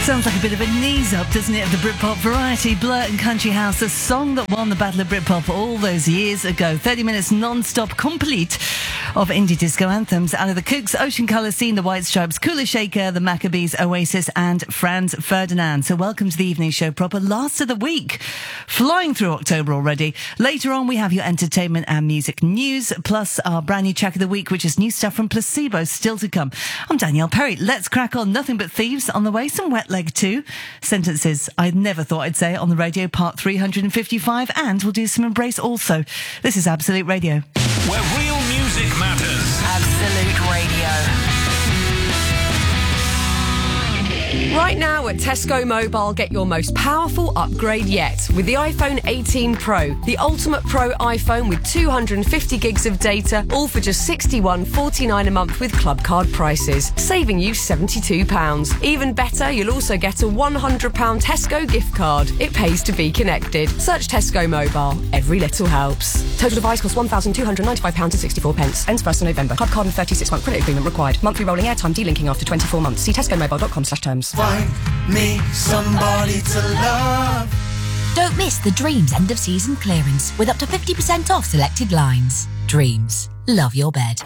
Sounds like a bit of a knees up, doesn't it, of the Britpop variety, Blur and Country House, a song that won the Battle of Britpop all those years ago. 30 minutes non-stop complete of indie disco anthems out of the Kooks, Ocean Colour Scene, the White Stripes, Kula Shaker, the Maccabees, Oasis and Franz Ferdinand. So welcome to the evening show proper, last of the week. Flying through October already. Later on we have your entertainment and music news, plus our brand new track of the week, which is new stuff from Placebo, still to come. I'm Danielle Perry. Let's crack on. Nothing but thieves on the way, some Wet Leg 2. Sentences I never thought I'd say on the radio, part 355, and we'll do some Embrace also. This is Absolute Radio. Where real music matters. Absolute Radio. Right now at Tesco Mobile, get your most powerful upgrade yet with the iPhone 18 Pro, the ultimate Pro iPhone with 250 gigs of data, all for just £61.49 a month with club card prices, saving you £72. Even better, you'll also get a £100 Tesco gift card. It pays to be connected. Search Tesco Mobile. Every little helps. Total device costs £1,295.64. Ends 1st of November. Club card and 36-month credit agreement required. Monthly rolling airtime delinking after 24 months. See tescomobile.com/terms. Find me somebody to love. Don't miss the Dreams end of season clearance with up to 50% off selected lines. Dreams. Love your bed.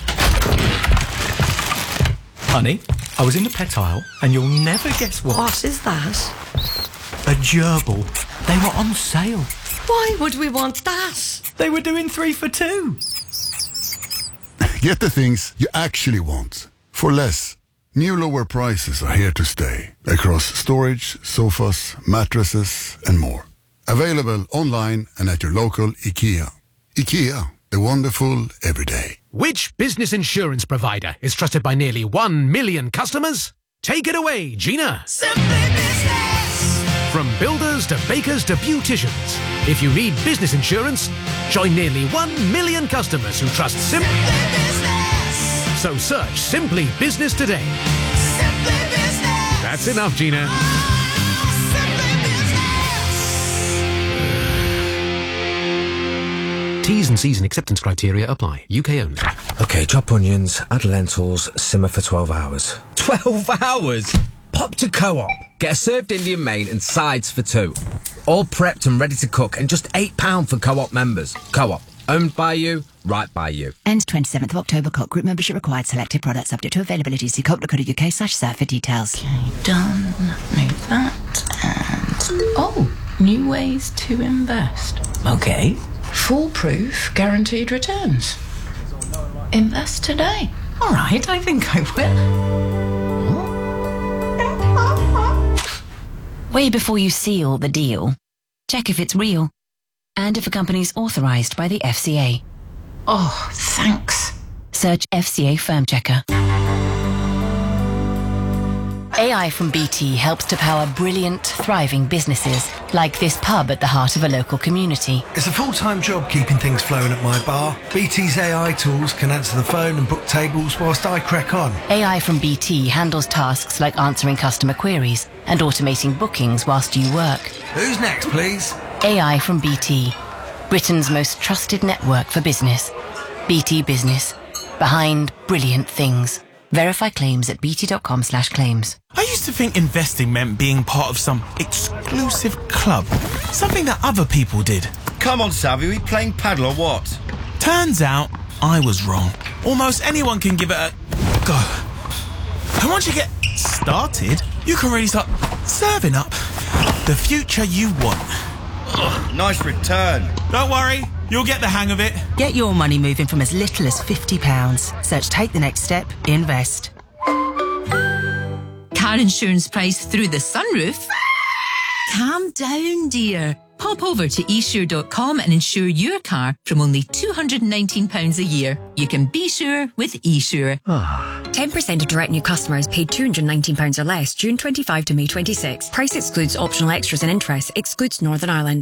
Honey, I was in the pet aisle and you'll never guess what. What is that? A gerbil. They were on sale. Why would we want that? They were doing 3 for 2. Get the things you actually want for less. New lower prices are here to stay across storage, sofas, mattresses and more. Available online and at your local IKEA. IKEA, the wonderful everyday. Which business insurance provider is trusted by nearly 1 million customers? Take it away, Gina. Simply Business. From builders to bakers to beauticians. If you need business insurance, join nearly 1 million customers who trust Simply Business. So search Simply Business today. Simply Business. That's enough, Gina. Simply Business. T's and C's and acceptance criteria apply. UK only. Okay, chop onions, add lentils, simmer for 12 hours. 12 hours? Pop to Co-op. Get a served Indian main and sides for 2. All prepped and ready to cook and just £8 for Co-op members. Co-op. Owned by you, right by you. Ends 27th of October. Co-op group membership required. Selected products subject to availability. See co.co.uk/serve for details. Okay, done. Move that. And new ways to invest. Okay. Foolproof guaranteed returns. Invest today. All right, I think I will. Way before you seal the deal, check if it's real and if a company's authorised by the FCA. Oh, thanks. Search FCA Firm Checker. AI from BT helps to power brilliant, thriving businesses, like this pub at the heart of a local community. It's a full-time job keeping things flowing at my bar. BT's AI tools can answer the phone and book tables whilst I crack on. AI from BT handles tasks like answering customer queries and automating bookings whilst you work. Who's next, please? AI from BT, Britain's most trusted network for business. BT Business, behind brilliant things. Verify claims at bt.com/claims. I used to think investing meant being part of some exclusive club, something that other people did. Come on, Savvy, we playing paddle or what? Turns out I was wrong. Almost anyone can give it a go. And once you get started, you can really start serving up the future you want. Ugh, nice return. Don't worry, you'll get the hang of it. Get your money moving from as little as £50. Search Take the Next Step, Invest. Car insurance price through the sunroof? Calm down, dear. Pop over to esure.com and insure your car from only £219 a year. You can be sure with eSure. 10% of direct new customers paid £219 or less June 25 to May 26. Price excludes optional extras and interest. Excludes Northern Ireland.